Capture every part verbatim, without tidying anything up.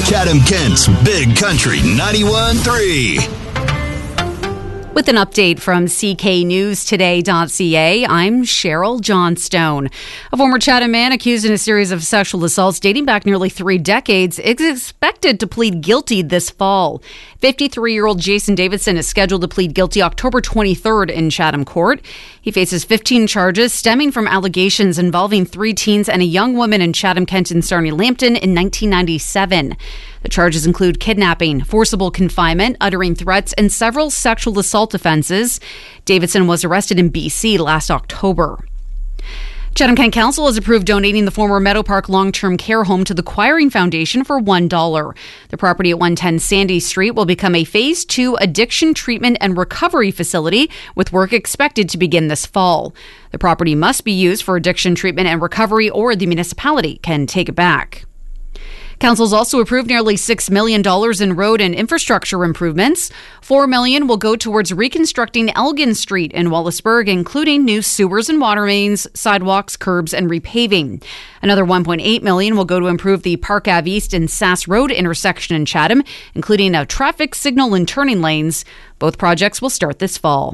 Chatham-Kent's Big Country ninety-one point three. With an update from C K News Today dot C A, I'm Cheryl Johnstone. A former Chatham man accused in a series of sexual assaults dating back nearly three decades is expected to plead guilty this fall. fifty-three-year-old Jason Davidson is scheduled to plead guilty October twenty-third in Chatham Court. He faces fifteen charges stemming from allegations involving three teens and a young woman in Chatham-Kent and Sarnia Lambton in nineteen ninety-seven. The charges include kidnapping, forcible confinement, uttering threats, and several sexual assault offenses. Davidson was arrested in B C last October. Chatham-Kent Council has approved donating the former Meadow Park long-term care home to the Quiring Foundation for one dollar. The property at one ten Sandy Street will become a Phase two addiction treatment and recovery facility, with work expected to begin this fall. The property must be used for addiction treatment and recovery, or the municipality can take it back. Council's also approved nearly six million dollars in road and infrastructure improvements. four million dollars will go towards reconstructing Elgin Street in Wallaceburg, including new sewers and water mains, sidewalks, curbs, and repaving. Another one point eight million dollars will go to improve the Park Ave East and Sass Road intersection in Chatham, including a traffic signal and turning lanes. Both projects will start this fall.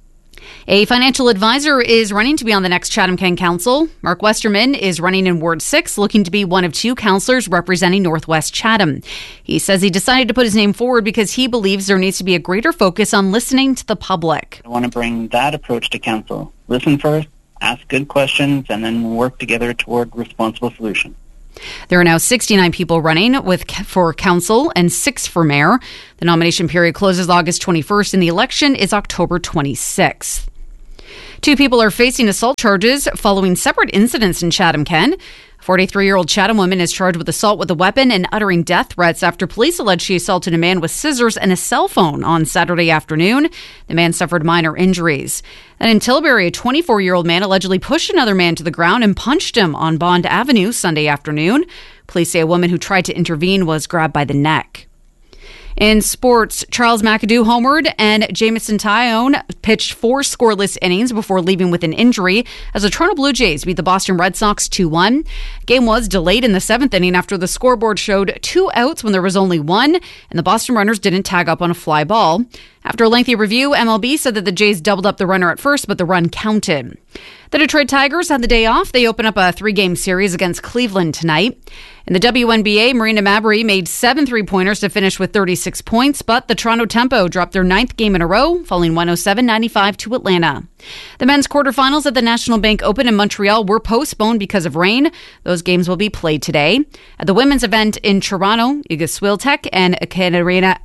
A financial advisor is running to be on the next Chatham-Kent Council. Mark Westerman is running in Ward six, looking to be one of two councillors representing Northwest Chatham. He says he decided to put his name forward because he believes there needs to be a greater focus on listening to the public. I want to bring that approach to council. Listen first, ask good questions, and then work together toward responsible solutions. There are now sixty-nine people running with for council and six for mayor. The nomination period closes August twenty-first and the election is October twenty-sixth. Two people are facing assault charges following separate incidents in Chatham-Kent. A forty-three-year-old Chatham woman is charged with assault with a weapon and uttering death threats after police allege she assaulted a man with scissors and a cell phone on Saturday afternoon. The man suffered minor injuries. And in Tilbury, a twenty-four-year-old man allegedly pushed another man to the ground and punched him on Bond Avenue Sunday afternoon. Police say a woman who tried to intervene was grabbed by the neck. In sports, Charles McAdoo homered and Jamison Tyone pitched four scoreless innings before leaving with an injury as the Toronto Blue Jays beat the Boston Red Sox two one. Game was delayed in the seventh inning after the scoreboard showed two outs when there was only one, and the Boston runners didn't tag up on a fly ball. After a lengthy review, M L B said that the Jays doubled up the runner at first, but the run counted. The Detroit Tigers had the day off. They open up a three-game series against Cleveland tonight. In the W N B A, Marina Mabrey made seven three-pointers to finish with thirty-six points, but the Toronto Tempo dropped their ninth game in a row, falling one oh seven ninety-five to Atlanta. The men's quarterfinals at the National Bank Open in Montreal were postponed because of rain. Those games will be played today. At the women's event in Toronto, Iga Swiatek and Katerina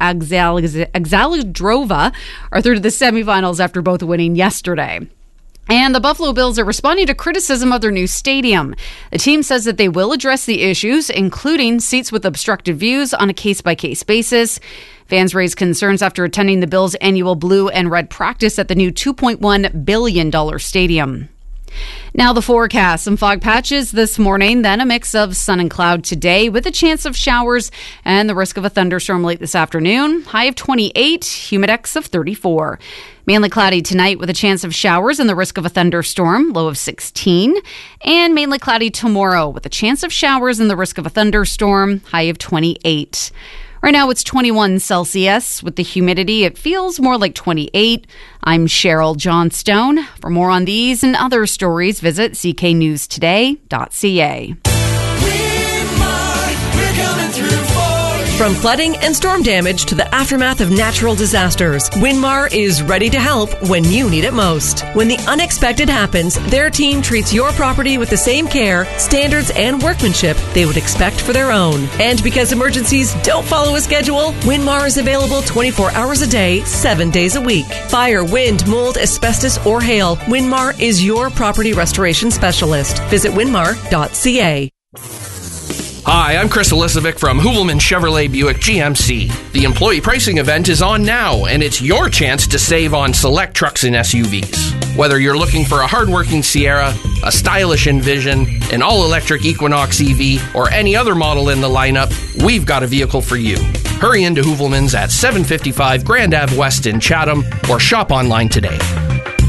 Alexandrova are through to the semifinals after both winning yesterday. And the Buffalo Bills are responding to criticism of their new stadium. The team says that they will address the issues, including seats with obstructed views, on a case-by-case basis. Fans raised concerns after attending the Bills' annual blue and red practice at the new two point one billion dollars stadium. Now the forecast. Some fog patches this morning, then a mix of sun and cloud today with a chance of showers and the risk of a thunderstorm late this afternoon. High of twenty-eight, humidex of thirty-four. Mainly cloudy tonight with a chance of showers and the risk of a thunderstorm, low of sixteen. And mainly cloudy tomorrow with a chance of showers and the risk of a thunderstorm, high of twenty-eight. Right now it's twenty-one Celsius. With the humidity, it feels more like twenty-eight. I'm Cheryl Johnstone. For more on these and other stories, visit C K News Today dot C A. From flooding and storm damage to the aftermath of natural disasters, Winmar is ready to help when you need it most. When the unexpected happens, their team treats your property with the same care, standards, and workmanship they would expect for their own. And because emergencies don't follow a schedule, Winmar is available twenty-four hours a day, seven days a week. Fire, wind, mold, asbestos, or hail, Winmar is your property restoration specialist. Visit winmar dot C A. Hi, I'm Chris Elisovic from Hoovelman Chevrolet Buick G M C. The employee pricing event is on now, and it's your chance to save on select trucks and S U Vs. Whether you're looking for a hardworking Sierra, a stylish Envision, an all-electric Equinox E V, or any other model in the lineup, we've got a vehicle for you. Hurry into Hoovelman's at seven fifty-five Grand Ave West in Chatham, or shop online today.